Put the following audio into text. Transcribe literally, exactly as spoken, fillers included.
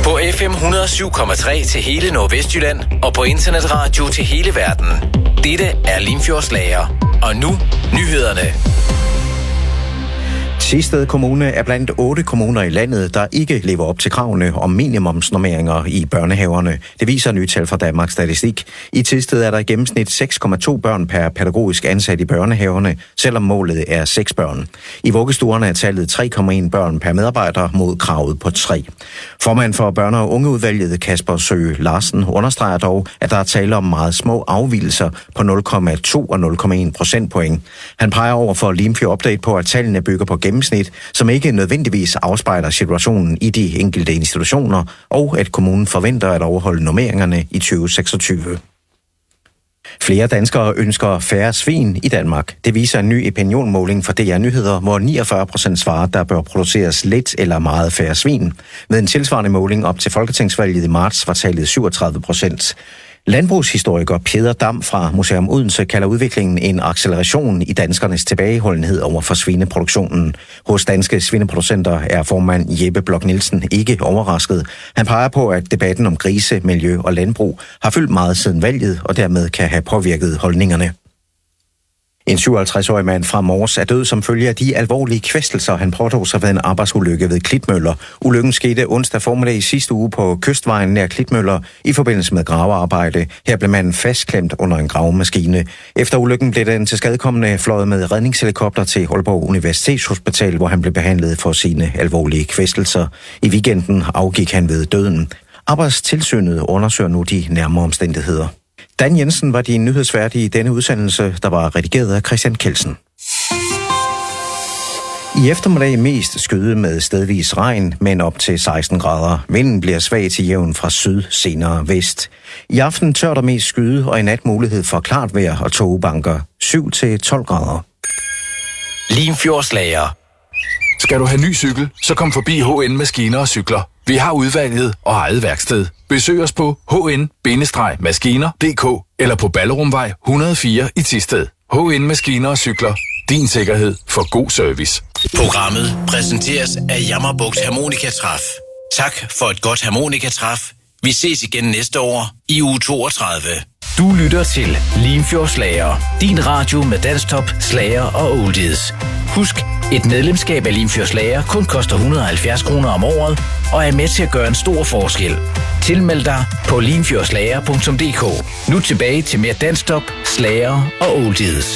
På F M et hundrede og syv komma tre til hele Nordvestjylland og på internetradio til hele verden. Dette er Limfjordslager. Og nu nyhederne. Thisted Kommune er blandt otte kommuner i landet, der ikke lever op til kravene om minimumsnormeringer i børnehaverne. Det viser nye tal fra Danmarks Statistik. I Thisted er der i gennemsnit seks komma to børn per pædagogisk ansat i børnehaverne, selvom målet er seks børn. I vuggestuerne er tallet tre komma en børn per medarbejder mod kravet på tre. Formand for børne- og ungeudvalget Kasper Søe Larsen understreger dog, at der er tale om meget små afvigelser på nul komma to og nul komma en procentpoint. Han peger over for Limfjord Update på, at tallene bygger på gennemsnit, som ikke nødvendigvis afspejler situationen i de enkelte institutioner, og at kommunen forventer at overholde normeringerne i tyve seksogtyve. Flere danskere ønsker færre svin i Danmark. Det viser en ny opinionmåling for D R Nyheder, hvor niogfyrre procent svarer, der bør produceres lidt eller meget færre svin. Med en tilsvarende måling op til folketingsvalget i marts var tallet syvogtredive procent. Landbrugshistoriker Peder Dam fra Museum Odense kalder udviklingen en acceleration i danskernes tilbageholdenhed over for svineproduktionen. Hos danske svineproducenter er formand Jeppe Blok Nielsen ikke overrasket. Han peger på, at debatten om grise, miljø og landbrug har fyldt meget siden valget og dermed kan have påvirket holdningerne. En syvoghalvtreds-årig mand fra Mors er død som følge af de alvorlige kvæstelser, han påtog sig ved en arbejdsulykke ved Klitmøller. Ulykken skete onsdag formiddag i sidste uge på kystvejen nær Klitmøller i forbindelse med gravearbejde. Her blev manden fastklemt under en gravemaskine. Efter ulykken blev den tilskadekomne fløjet med redningshelikopter til Aalborg Universitetshospital, hvor han blev behandlet for sine alvorlige kvæstelser. I weekenden afgik han ved døden. Arbejdstilsynet undersøger nu de nærmere omstændigheder. Dan Jensen var din nyhedsvært i denne udsendelse, der var redigeret af Christian Kelsen. I eftermiddag mest skyde med stedvis regn, men op til seksten grader. Vinden bliver svag til jævn fra syd, senere vest. I aften tør der mest skyde, og i nat mulighed for klart vejr og tågebanker. syv til tolv grader. Limfjordslager. Skal du have ny cykel, så kom forbi H N Maskiner og Cykler. Vi har udvalget og eget værksted. Besøg os på h n maskiner punktum d k eller på Ballerumvej et hundrede og fire i Thisted. H N Maskiner og Cykler. Din sikkerhed for god service. Programmet præsenteres af Jammerbugt Harmonikatræf. Tak for et godt harmonikatræf. Vi ses igen næste år i uge toogtredive. Du lytter til Limfjordslager. Din radio med dansktop, slager og oldies. Husk, et medlemskab af Limfjordslager kun koster et hundrede og halvfjerds kroner om året og er med til at gøre en stor forskel. Tilmeld dig på limfjordslager punktum d k. Nu tilbage til mere dansktop, slager og oldies.